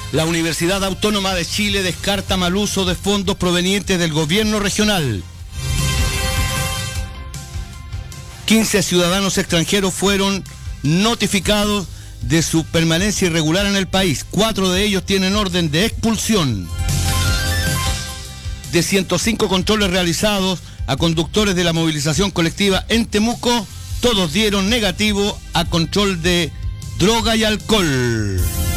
La Universidad Autónoma de Chile descarta mal uso de fondos provenientes del gobierno regional. 15 ciudadanos extranjeros fueron notificados de su permanencia irregular en el país. 4 de ellos tienen orden de expulsión. De 105 controles realizados a conductores de la movilización colectiva en Temuco, todos dieron negativo a control de droga y alcohol.